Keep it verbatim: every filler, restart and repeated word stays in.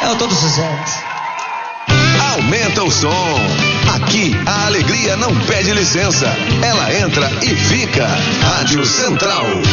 Eu todos os anos. Aumenta o som. Aqui a alegria não pede licença. Ela entra e fica. Rádio Central.